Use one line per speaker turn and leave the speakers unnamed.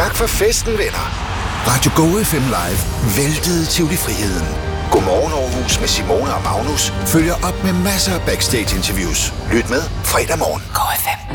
Tak for festen, venner. Radio Go FM Live væltede Tivoli Friheden. Godmorgen Aarhus med Simone og Magnus følger op med masser af backstage-interviews. Lyt med fredag morgen. Go FM.